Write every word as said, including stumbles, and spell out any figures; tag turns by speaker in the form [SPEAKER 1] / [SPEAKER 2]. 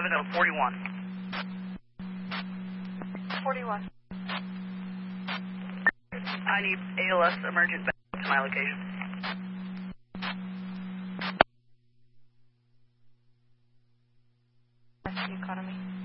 [SPEAKER 1] Avenue, forty-one.
[SPEAKER 2] forty-one.
[SPEAKER 1] I need A L S emergent backup to my location.
[SPEAKER 2] That's the economy.